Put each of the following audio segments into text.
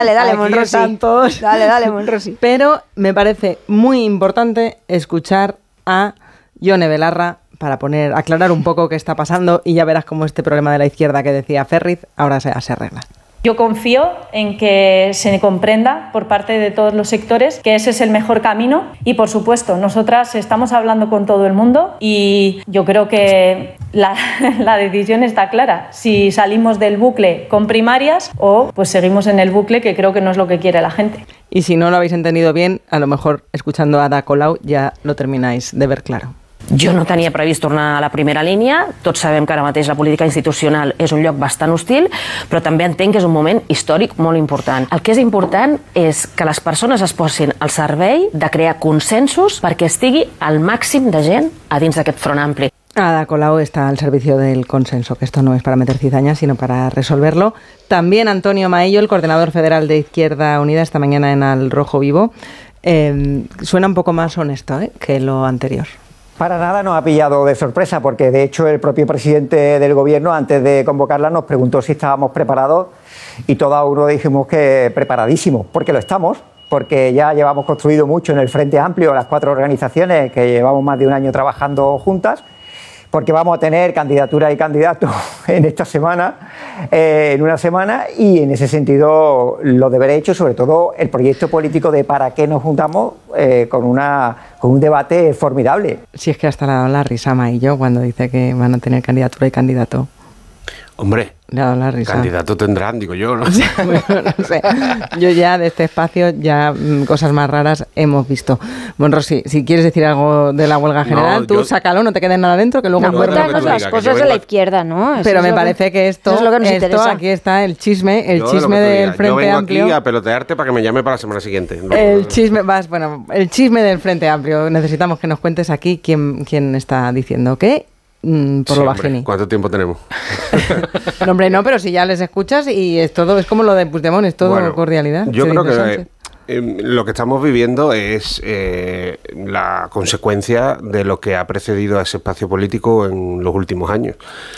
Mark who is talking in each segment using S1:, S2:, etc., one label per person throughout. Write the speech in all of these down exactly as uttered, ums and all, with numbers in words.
S1: Dale, dale, Monrosi. Dale, dale, Monrosi.
S2: Pero me parece muy importante escuchar a Yone Belarra para poner, aclarar un poco qué está pasando y ya verás cómo este problema de la izquierda que decía Ferriz ahora se, se arregla.
S3: Yo confío en que se comprenda por parte de todos los sectores que ese es el mejor camino y, por supuesto, nosotras estamos hablando con todo el mundo y yo creo que la, la decisión está clara. Si salimos del bucle con primarias o pues seguimos en el bucle, que creo que no es lo que quiere la gente.
S2: Y si no lo habéis entendido bien, a lo mejor escuchando a Ada Colau ya lo termináis de ver claro.
S4: Jo no tenia previst tornar a la primera línia, tots sabem que ara mateix la política institucional és un lloc bastant hostil, però també entenc que és un moment històric molt important. El que és important és que les persones es posin al servei de crear consensos perquè estigui el màxim de gent a dins d'aquest front ampli.
S2: Ada Colau está al servicio del consenso, que esto no es para meter cizañas, sino para resolverlo. También Antonio Maillo, el coordinador federal de Izquierda Unida, esta mañana en Al Rojo Vivo. Eh, suena un poco más honesto ¿eh? que lo anterior.
S5: Para nada nos ha pillado de sorpresa, porque de hecho el propio presidente del gobierno, antes de convocarla, nos preguntó si estábamos preparados y todos uno dijimos que preparadísimos, porque lo estamos, porque ya llevamos construido mucho en el Frente Amplio, las cuatro organizaciones que llevamos más de un año trabajando juntas, porque vamos a tener candidatura y candidatos en esta semana, eh, en una semana, y en ese sentido lo de haber hecho, sobre todo el proyecto político de para qué nos juntamos, eh, con, una, con un debate formidable.
S2: Si es que hasta le ha dado la risa Maillo cuando dice que van a tener candidatura y candidato.
S6: Hombre,
S2: le ha dado la risa.
S6: Candidato tendrán, digo yo, ¿no?
S2: Bueno, no sé. Yo ya de este espacio ya mmm, cosas más raras hemos visto. Monrosi, si quieres decir algo de la huelga general, no, tú yo... sácalo, no te quedes nada dentro, que luego...
S1: No cuentas las cosas de la izquierda, ¿no? Eso
S2: Pero me parece que, que esto, es lo que nos esto interesa. Aquí está el chisme, el
S6: yo
S2: chisme del Frente
S6: Amplio. Yo vengo
S2: Amplio.
S6: aquí a pelotearte para que me llame para la semana siguiente. No,
S2: el
S6: no,
S2: chisme, vas, bueno, el chisme del Frente Amplio. Necesitamos que nos cuentes aquí quién, quién está diciendo qué. Mm, por
S6: sí,
S2: lo
S6: hombre,
S2: bajini.
S6: ¿Cuánto tiempo tenemos?
S2: No, hombre, no, pero si ya les escuchas y es todo, es como lo de Puigdemont, es todo bueno, cordialidad.
S6: Yo creo que eh, eh, lo que estamos viviendo es eh, la consecuencia de lo que ha precedido a ese espacio político en los últimos años.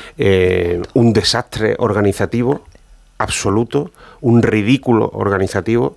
S6: Eh, un desastre organizativo absoluto, un ridículo organizativo.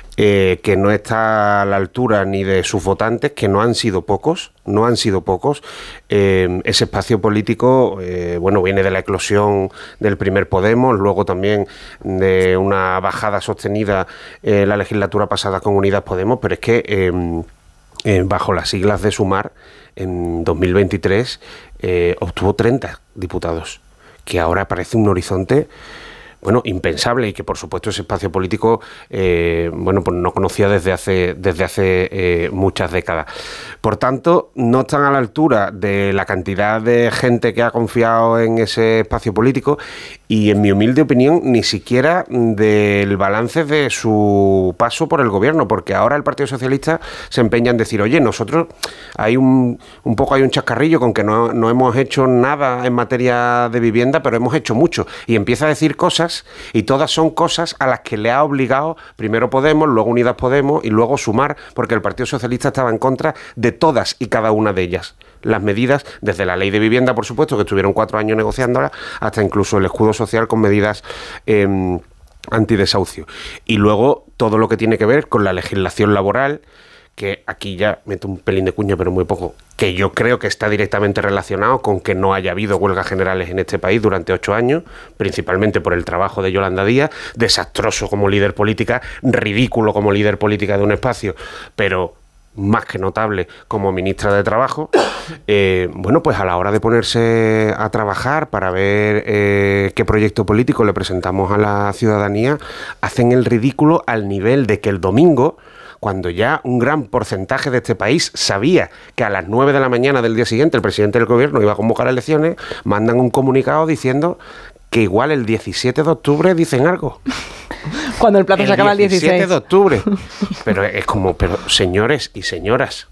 S6: Eh, que no está a la altura ni de sus votantes, que no han sido pocos, no han sido pocos. Eh, ese espacio político, eh, bueno, viene de la eclosión del primer Podemos, luego también de una bajada sostenida en eh, la legislatura pasada con Unidas Podemos, pero es que eh, eh, bajo las siglas de Sumar, en dos mil veintitrés eh, obtuvo treinta diputados, que ahora parece un horizonte... bueno, impensable y que por supuesto ese espacio político eh, bueno, pues no conocía desde hace, desde hace eh, muchas décadas. Por tanto, no están a la altura de la cantidad de gente que ha confiado en ese espacio político y, en mi humilde opinión, ni siquiera del balance de su paso por el gobierno, porque ahora el Partido Socialista se empeña en decir, oye, nosotros hay un, un poco hay un chascarrillo con que no, no hemos hecho nada en materia de vivienda, pero hemos hecho mucho, y empieza a decir cosas y todas son cosas a las que le ha obligado primero Podemos, luego Unidas Podemos y luego Sumar, porque el Partido Socialista estaba en contra de todas y cada una de ellas. Las medidas, desde la ley de vivienda, por supuesto, que estuvieron cuatro años negociándola, hasta incluso el escudo social con medidas eh, antidesahucio. Y luego todo lo que tiene que ver con la legislación laboral, que aquí ya meto un pelín de cuña, pero muy poco, que yo creo que está directamente relacionado con que no haya habido huelgas generales en este país durante ocho años, principalmente por el trabajo de Yolanda Díaz, desastroso como líder política, ridículo como líder política de un espacio, pero más que notable como ministra de Trabajo. Eh, bueno, pues a la hora de ponerse a trabajar para ver eh, qué proyecto político le presentamos a la ciudadanía, hacen el ridículo al nivel de que el domingo, cuando ya un gran porcentaje de este país sabía que a las nueve de la mañana del día siguiente el presidente del gobierno iba a convocar elecciones, mandan un comunicado diciendo que igual el diecisiete de octubre dicen algo.
S2: Cuando el plazo se acaba el dieciséis.
S6: El diecisiete de octubre. Pero es como, pero señores y señoras,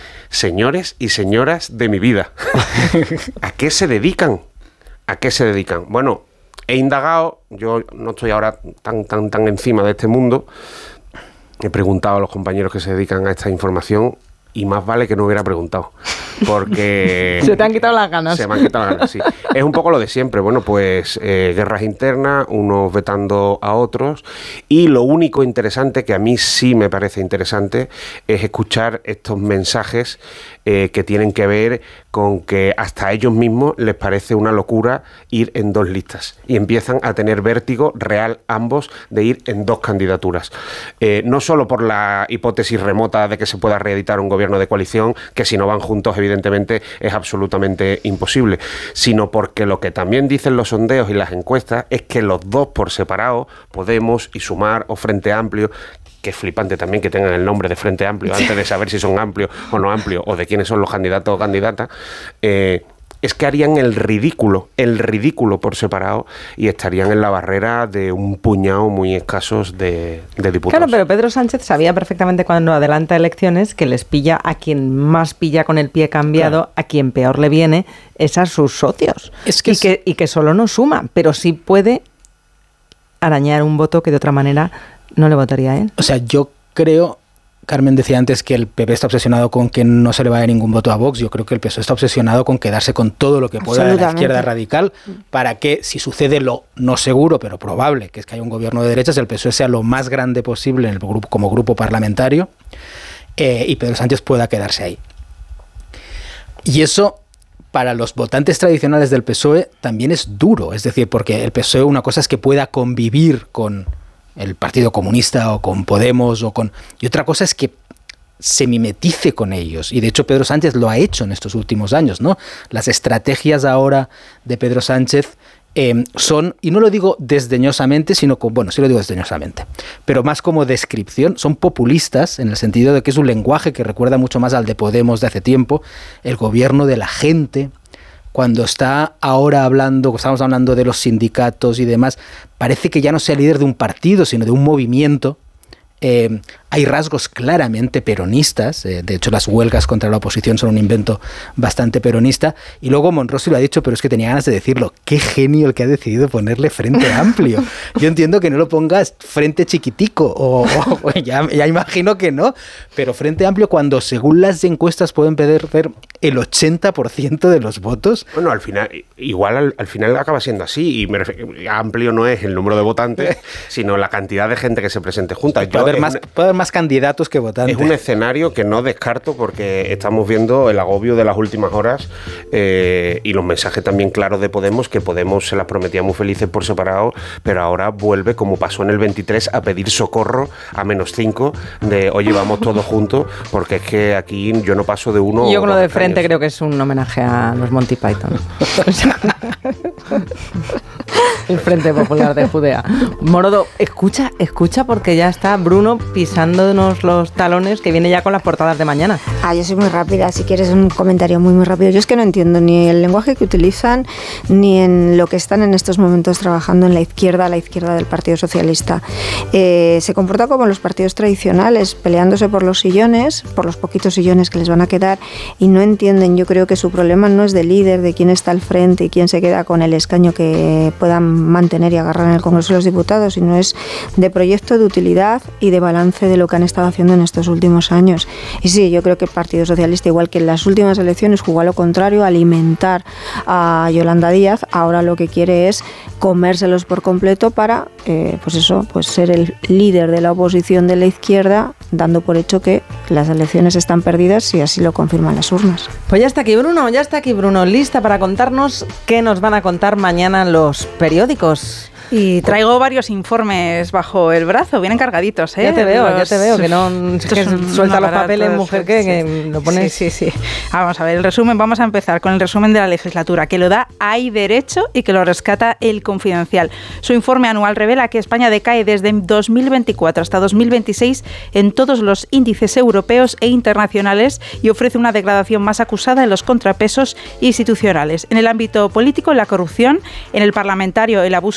S6: señores y señoras de mi vida, ¿a qué se dedican? ¿A qué se dedican? Bueno, he indagado, yo no estoy ahora tan, tan, tan encima de este mundo. He preguntado a los compañeros que se dedican a esta información y más vale que no hubiera preguntado. porque...
S2: Se te han quitado las ganas.
S6: Se me han quitado las ganas, sí. Es un poco lo de siempre, bueno, pues eh, guerras internas, unos vetando a otros, y lo único interesante, que a mí sí me parece interesante, es escuchar estos mensajes eh, que tienen que ver con que hasta a ellos mismos les parece una locura ir en dos listas, y empiezan a tener vértigo real ambos de ir en dos candidaturas. Eh, no solo por la hipótesis remota de que se pueda reeditar un gobierno de coalición, que si no van juntos evidentemente es absolutamente imposible, sino porque lo que también dicen los sondeos y las encuestas es que los dos por separado, Podemos y Sumar o Frente Amplio, que es flipante también que tengan el nombre de Frente Amplio antes de saber si son amplios o no amplios, o de quiénes son los candidatos o candidatas, eh, es que harían el ridículo, el ridículo por separado, y estarían en la barrera de un puñado muy escasos de, de diputados.
S2: Claro, pero Pedro Sánchez sabía perfectamente cuando adelanta elecciones que les pilla a quien más pilla con el pie cambiado, claro. A quien peor le viene es a sus socios. Es que y, es... Que, y que solo no suma, pero sí puede arañar un voto que de otra manera no le votaría a él.
S7: O sea, yo creo... Carmen decía antes que el P P está obsesionado con que no se le vaya ningún voto a Vox. Yo creo que el P S O E está obsesionado con quedarse con todo lo que pueda de la izquierda radical para que, si sucede lo no seguro, pero probable, que es que haya un gobierno de derechas, el P S O E sea lo más grande posible en el grupo, como grupo parlamentario, eh, y Pedro Sánchez pueda quedarse ahí. Y eso, para los votantes tradicionales del P S O E, también es duro. Es decir, porque el P S O E, una cosa es que pueda convivir con el Partido Comunista o con Podemos o con... y otra cosa es que se mimetice con ellos, y de hecho Pedro Sánchez lo ha hecho en estos últimos años, ¿no? Las estrategias ahora de Pedro Sánchez eh, son, y no lo digo desdeñosamente, sino como, bueno, sí lo digo desdeñosamente, pero más como descripción, son populistas en el sentido de que es un lenguaje que recuerda mucho más al de Podemos de hace tiempo, el gobierno de la gente. Cuando está ahora hablando, estamos hablando de los sindicatos y demás, parece que ya no sea líder de un partido, sino de un movimiento. Eh, hay rasgos claramente peronistas, eh, de hecho las huelgas contra la oposición son un invento bastante peronista, y luego Monrosi lo ha dicho, pero es que tenía ganas de decirlo, qué genio el que ha decidido ponerle Frente Amplio. Yo entiendo que no lo pongas Frente Chiquitico, o, o ya, ya imagino que no, pero Frente Amplio, cuando según las encuestas pueden perder el ochenta por ciento de los votos.
S6: Bueno, al final, igual al, al final acaba siendo así, y me refiero, amplio no es el número de votantes, sino la cantidad de gente que se presente junta.
S7: Puede haber más, puede haber más candidatos que votantes.
S6: Es un escenario que no descarto, porque estamos viendo el agobio de las últimas horas eh, y los mensajes también claros de Podemos, que Podemos se las prometía muy felices por separado, pero ahora vuelve, como pasó en el veintitrés, a pedir socorro a menos cinco, de oye, vamos todos juntos, porque es que aquí yo no paso de uno.
S2: Yo con lo de frente años. Creo que es un homenaje a los Monty Python. El Frente Popular de Judea. Morodo, escucha, escucha, porque ya está Bruno pisándonos los talones, que viene ya con las portadas de mañana.
S1: Ah, yo soy muy rápida, si quieres un comentario muy muy rápido. Yo es que no entiendo ni el lenguaje que utilizan, ni en lo que están en estos momentos trabajando en la izquierda, la izquierda del Partido Socialista. Eh, se comporta como los partidos tradicionales, peleándose por los sillones, por los poquitos sillones que les van a quedar, y no entienden. Yo creo que su problema no es de líder, de quién está al frente y quién se queda con el escaño que puedan mantener y agarrar en el Congreso de los Diputados, sino es de proyecto, de utilidad y de balance de lo que han estado haciendo en estos últimos años. Y sí, yo creo que el Partido Socialista, igual que en las últimas elecciones, jugó a lo contrario, alimentar a Yolanda Díaz. Ahora lo que quiere es comérselos por completo para, eh, pues eso, pues ser el líder de la oposición de la izquierda, dando por hecho que las elecciones están perdidas, y así lo confirman las urnas.
S2: Pues ya está aquí Bruno, ya está aquí Bruno, lista para contarnos qué nos van a contar mañana los periódicos.
S8: Y traigo varios informes bajo el brazo, bien cargaditos, ¿eh?
S2: Ya te veo, los, ya te veo, que no es que suelta los papeles, mujer, ¿qué? Sí. Que lo pones...
S8: Sí, sí, sí. Vamos a ver, el resumen, vamos a empezar con el resumen de la legislatura, que lo da Hay Derecho y que lo rescata El Confidencial. Su informe anual revela que España decae desde dos mil veinticuatro hasta dos mil veintiséis en todos los índices europeos e internacionales, y ofrece una degradación más acusada en los contrapesos institucionales. En el ámbito político, la corrupción; en el parlamentario, el abuso de decretos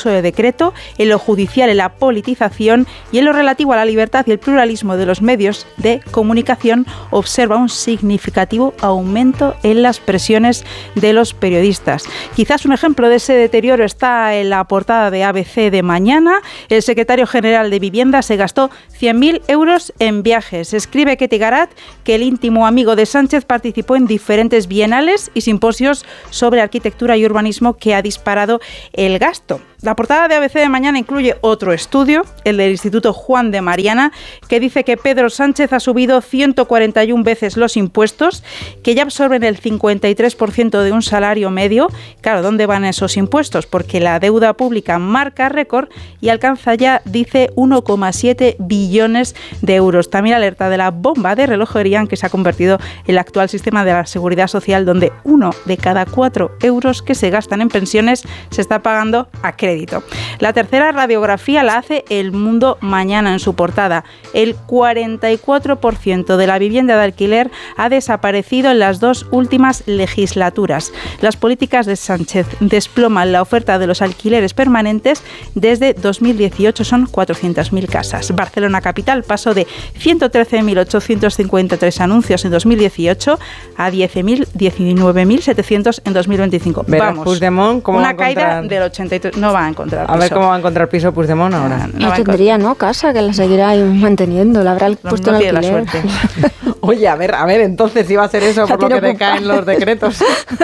S8: secreto, en lo judicial, en la politización y en lo relativo a la libertad y el pluralismo de los medios de comunicación, observa un significativo aumento en las presiones de los periodistas. Quizás un ejemplo de ese deterioro está en la portada de A B C de mañana. El secretario general de Vivienda se gastó cien mil euros en viajes. Escribe Ketty Garat que el íntimo amigo de Sánchez participó en diferentes bienales y simposios sobre arquitectura y urbanismo que ha disparado el gasto. La portada de A B C de mañana incluye otro estudio, el del Instituto Juan de Mariana, que dice que Pedro Sánchez ha subido ciento cuarenta y una veces los impuestos, que ya absorben el cincuenta y tres por ciento de un salario medio. Claro, ¿dónde van esos impuestos? Porque la deuda pública marca récord y alcanza ya, dice, uno coma siete billones de euros. También alerta de la bomba de relojería en que se ha convertido el actual sistema de la seguridad social, donde uno de cada cuatro euros que se gastan en pensiones se está pagando a crédito. La tercera radiografía la hace El Mundo mañana en su portada. El cuarenta y cuatro por ciento de la vivienda de alquiler ha desaparecido en las dos últimas legislaturas. Las políticas de Sánchez desploman la oferta de los alquileres permanentes. Desde dos mil dieciocho son cuatrocientas mil casas. Barcelona capital pasó de ciento trece mil ochocientos cincuenta y tres anuncios en dos mil dieciocho a diecinueve mil setecientos en dos mil veinticinco.
S2: Vamos, Puigdemont, ¿cómo
S8: una
S2: va a encontrar?
S8: caída del ochenta y tres. No va a encontrar piso.
S2: A ver cómo va a encontrar piso Puigdemont ahora.
S1: No, no tendría, ¿no? Casa, que la seguirá ahí manteniendo. La habrá puesto
S8: no
S1: en
S8: la
S1: alquiler.
S8: suerte.
S2: Oye, a ver, a ver, entonces iba a ser eso por lo que decaen los decretos.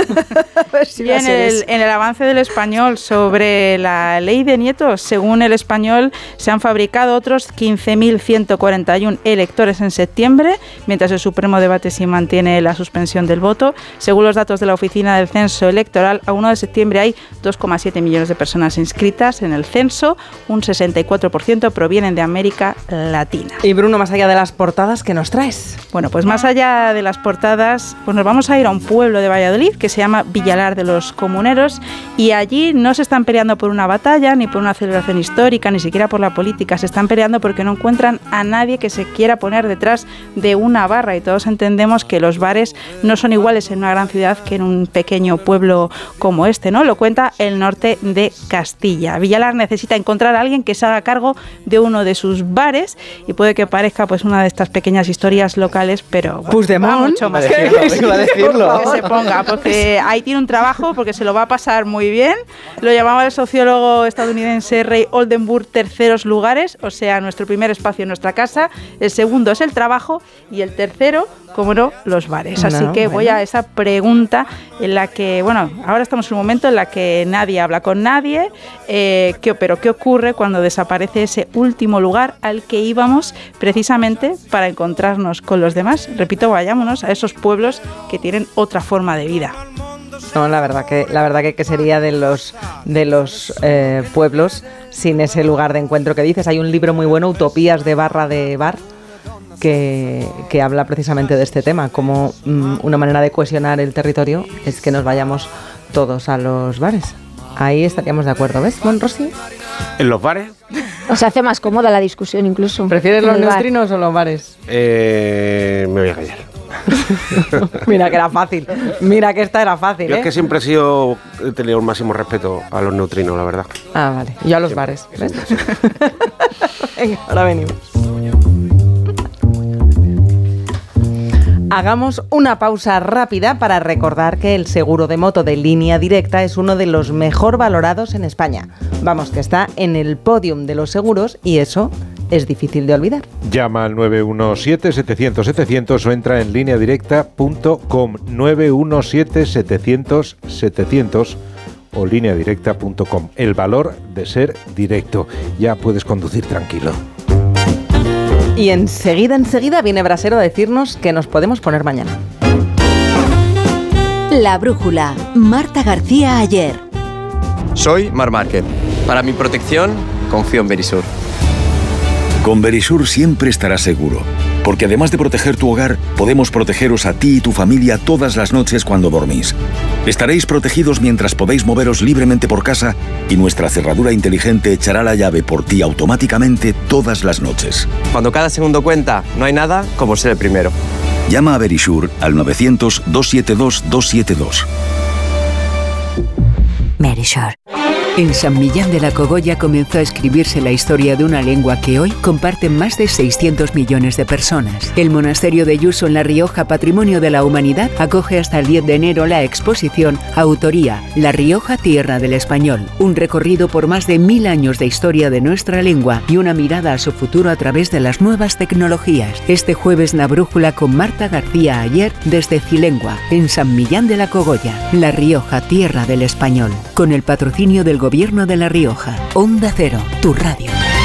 S8: Si y en el, en el avance del Español sobre la ley de nietos, según el Español, se han fabricado otros quince mil ciento cuarenta y uno electores en septiembre, mientras el Supremo debate si mantiene la suspensión del voto. Según los datos de la Oficina del Censo Electoral, a primero de septiembre hay dos coma siete millones de personas inscritas en el censo, un sesenta y cuatro por ciento provienen de América Latina.
S2: Y Bruno, más allá de las portadas, ¿qué nos traes?
S8: Bueno, pues más allá de las portadas, pues nos vamos a ir a un pueblo de Valladolid que se llama Villalar de los Comuneros, y allí no se están peleando por una batalla, ni por una celebración histórica, ni siquiera por la política. Se están peleando porque no encuentran a nadie que se quiera poner detrás de una barra, y todos entendemos que los bares no son iguales en una gran ciudad que en un pequeño pueblo como este, ¿no? Lo cuenta El Norte de Castilla. Villalar necesita encontrar a alguien que se haga cargo de uno de sus bares, y puede que parezca pues una de estas pequeñas historias locales, pero bueno,
S2: Puigdemont,
S8: va mucho más.
S2: Que, que, decirlo.
S8: que se ponga, porque ahí tiene un trabajo, porque se lo va a pasar muy bien. Lo llamaba el sociólogo estadounidense Ray Oldenburg terceros lugares, o sea, nuestro primer espacio en nuestra casa, el segundo es el trabajo y el tercero, como no, los bares. Así no, que bueno. voy a esa pregunta en la que, bueno, ahora estamos en un momento en la que nadie habla con nadie, eh, ¿qué, pero ¿qué ocurre cuando desaparece ese último lugar al que íbamos precisamente para encontrarnos con los demás? Repito, vayámonos a esos pueblos que tienen otra forma de vida.
S2: No, la verdad que la verdad que, que sería de los de los eh, pueblos sin ese lugar de encuentro que dices. Hay un libro muy bueno, Utopías de barra de bar, que, que habla precisamente de este tema, como mm, una manera de cohesionar el territorio es que nos vayamos todos a los bares. Ahí estaríamos de acuerdo, ¿ves, Mon Rossi?
S6: ¿En los bares?
S1: O se hace más cómoda la discusión incluso.
S2: ¿Prefieres los neutrinos o los bares?
S6: Eh, me voy a callar.
S2: Mira que era fácil. Mira que esta era fácil.
S6: Yo
S2: ¿eh?
S6: es que siempre he sido, he tenido el máximo respeto a los neutrinos, la verdad.
S2: Ah, vale. Yo a los
S6: siempre.
S2: bares. ¿Ves? Venga, ahora venimos. Hagamos una pausa rápida para recordar que el seguro de moto de Línea Directa es uno de los mejor valorados en España. Vamos, que está en el podium de los seguros y eso es difícil de olvidar.
S9: Llama al nueve uno siete, setecientos, setecientos o entra en línea directa punto com. nueve uno siete, setecientos, setecientos o línea directa punto com. El valor de ser directo. Ya puedes conducir tranquilo.
S2: Y enseguida, enseguida viene Brasero a decirnos que nos podemos poner mañana.
S10: La Brújula. Marta García Ayer.
S11: Soy Mar Márquez. Para mi protección, confío en Verisur.
S12: Con Verisur siempre estarás seguro, porque además de proteger tu hogar, podemos protegeros a ti y tu familia todas las noches cuando dormís. Estaréis protegidos mientras podéis moveros libremente por casa y nuestra cerradura inteligente echará la llave por ti automáticamente todas las noches.
S11: Cuando cada segundo cuenta, no hay nada como ser el primero.
S12: Llama a Verisur al novecientos, doscientos setenta y dos, doscientos setenta y dos.
S10: Verisur.
S13: En San Millán de la Cogolla comenzó a escribirse la historia de una lengua que hoy comparten más de seiscientos millones de personas. El monasterio de Yuso en La Rioja, Patrimonio de la Humanidad, acoge hasta el diez de enero la exposición Autoría, La Rioja, Tierra del Español. Un recorrido por más de mil años de historia de nuestra lengua y una mirada a su futuro a través de las nuevas tecnologías. Este jueves La Brújula con Marta García Ayer desde Cilengua, en San Millán de la Cogolla. La Rioja, Tierra del Español. Con el patrocinio del Gobierno de La Rioja. Onda Cero, tu radio.